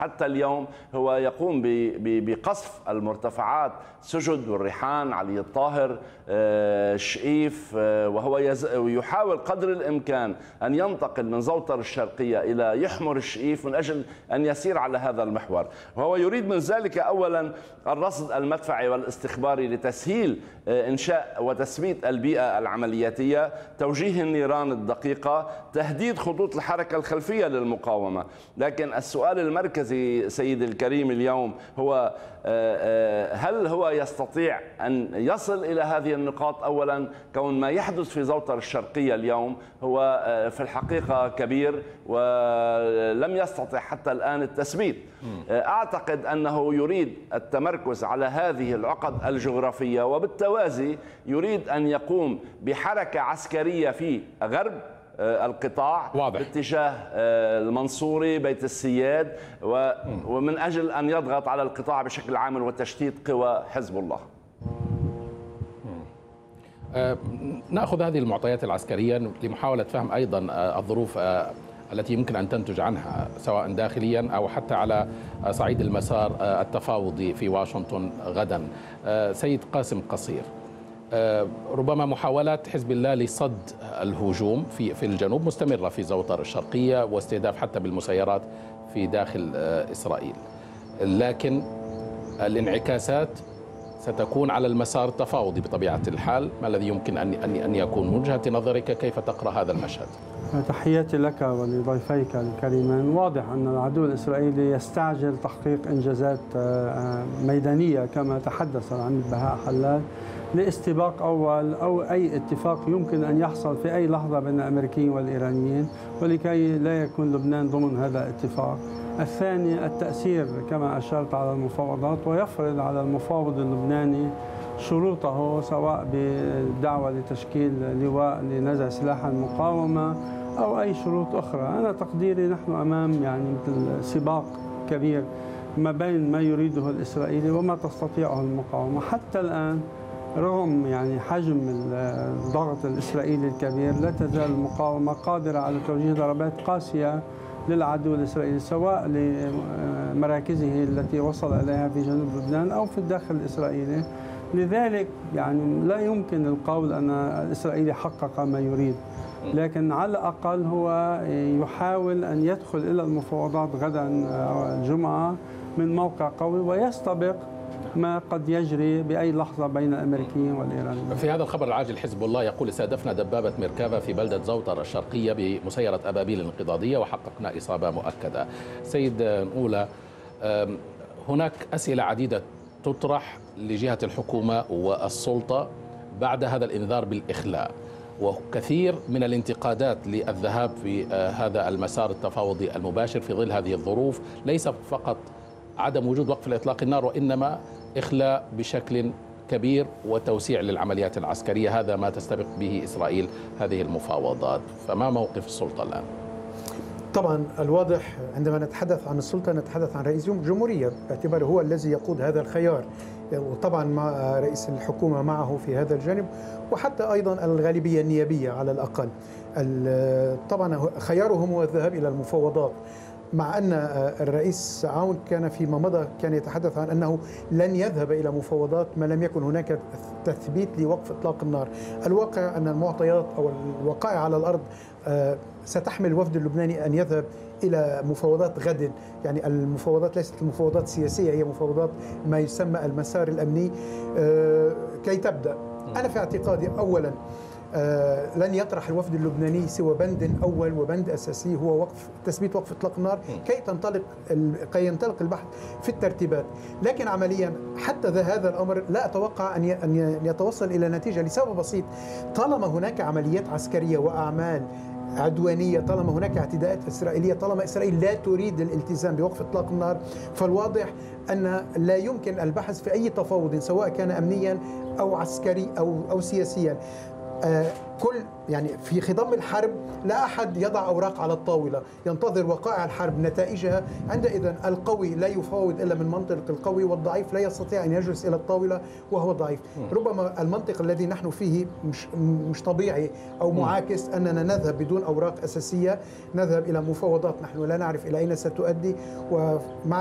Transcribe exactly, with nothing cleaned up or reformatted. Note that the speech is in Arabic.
حتى اليوم هو يقوم بقصف المرتفعات سجد والريحان، علي الطاهر، شقيف، وهو يحاول قدر الإمكان أن ينتقل من زوطر الشرقية إلى يحمر الشقيف من أجل أن يسير على هذا المحور. وهو يريد من ذلك أولا الرصد المدفعي والاستخباري لتسهيل إنشاء وتثبيت البيئة العملياتية، توجيه النيران الدقيقة، تهديد خطوط الحركة الخلفية للمقاومة. لكن السؤال المركزي سيد الكريم اليوم هو هل هو يستطيع أن يصل إلى هذه النقاط؟ أولا كون ما يحدث في زوطر الشرقية اليوم هو في الحقيقة كبير ولم يستطع حتى الآن التثبيت. أعتقد أنه يريد التمركز على هذه العقد الجغرافية، وبالتوازي يريد أن يقوم بحركة عسكرية في غرب القطاع واضح. باتجاه المنصوري بيت السياد، ومن أجل أن يضغط على القطاع بشكل عام وتشتيت قوى حزب الله. نأخذ هذه المعطيات العسكرية لمحاولة فهم أيضا الظروف التي يمكن أن تنتج عنها سواء داخليا أو حتى على صعيد المسار التفاوضي في واشنطن غدا. سيد قاسم قصير، ربما محاولات حزب الله لصد الهجوم في في الجنوب مستمرة في زوطر الشرقية واستهداف حتى بالمسيرات في داخل إسرائيل، لكن الانعكاسات ستكون على المسار التفاوضي بطبيعة الحال. ما الذي يمكن أن أن يكون من وجهة نظرك؟ كيف تقرأ هذا المشهد؟ تحياتي لك ولضيفيك الكريمان. واضح أن العدو الإسرائيلي يستعجل تحقيق إنجازات ميدانية كما تحدث عن بهاء حلال لاستباق أول أو أي اتفاق يمكن أن يحصل في أي لحظة بين الأمريكيين والإيرانيين، ولكي لا يكون لبنان ضمن هذا الاتفاق. الثاني التأثير كما أشرت على المفاوضات، ويفرض على المفاوض اللبناني شروطه سواء بالدعوة لتشكيل لواء لنزع سلاح المقاومة أو أي شروط أخرى. أنا تقديري نحن أمام يعني مثل سباق كبير ما بين ما يريده الإسرائيلي وما تستطيعه المقاومة. حتى الآن رغم يعني حجم الضغط الإسرائيلي الكبير لا تزال المقاومة قادرة على توجيه ضربات قاسية للعدو الإسرائيلي سواء لمراكزه التي وصل إليها في جنوب لبنان أو في الداخل الإسرائيلي. لذلك يعني لا يمكن القول أن الإسرائيلي حقق ما يريد، لكن على الأقل هو يحاول أن يدخل إلى المفاوضات غدا الجمعة من موقع قوي ويستبق ما قد يجري بأي لحظة بين الأمريكيين والإيرانيين. في هذا الخبر العاجل حزب الله يقول استهدفنا دبابة ميركافا في بلدة زوطر الشرقية بمسيرة أبابيل الانقضاضية وحققنا إصابة مؤكدة. سيد نقولة، هناك أسئلة عديدة تطرح لجهة الحكومة والسلطة بعد هذا الإنذار بالإخلاء، وكثير من الانتقادات للذهاب في هذا المسار التفاوضي المباشر في ظل هذه الظروف، ليس فقط عدم وجود وقف لإطلاق النار وإنما إخلاء بشكل كبير وتوسيع للعمليات العسكرية. هذا ما تستبق به إسرائيل هذه المفاوضات، فما موقف السلطة الآن؟ طبعا الواضح عندما نتحدث عن السلطة نتحدث عن رئيس جمهورية باعتباره هو الذي يقود هذا الخيار، وطبعا مع رئيس الحكومة معه في هذا الجانب، وحتى أيضا الغالبية النيابية على الأقل. طبعا خيارهم هو الذهاب إلى المفاوضات، مع أن الرئيس عون كان فيما مضى كان يتحدث عن أنه لن يذهب إلى مفاوضات ما لم يكن هناك تثبيت لوقف إطلاق النار. الواقع أن المعطيات أو الوقائع على الأرض ستحمل الوفد اللبناني أن يذهب إلى مفاوضات غد. يعني المفاوضات ليست مفاوضات سياسية، هي مفاوضات ما يسمى المسار الأمني كي تبدأ. أنا في اعتقادي أولا آه لن يطرح الوفد اللبناني سوى بند أول وبند أساسي هو وقف تثبيت وقف إطلاق النار كي تنطلق كي ينطلق البحث في الترتيبات. لكن عمليا حتى هذا الأمر لا أتوقع أن أن يتوصل إلى نتيجة لسبب بسيط. طالما هناك عمليات عسكرية وأعمال عدوانية، طالما هناك اعتداءات إسرائيلية، طالما إسرائيل لا تريد الالتزام بوقف إطلاق النار، فالواضح أن لا يمكن البحث في أي تفاوض سواء كان أمنيا أو عسكري أو أو سياسيا. كل يعني في خضم الحرب لا أحد يضع أوراق على الطاولة ينتظر وقائع الحرب نتائجها. عندئذ القوي لا يفاوض إلا من منطق القوي، والضعيف لا يستطيع أن يجلس إلى الطاولة وهو ضعيف. ربما المنطق الذي نحن فيه مش, مش طبيعي أو معاكس، أننا نذهب بدون أوراق أساسية، نذهب إلى مفاوضات نحن لا نعرف إلى أين ستؤدي. ومع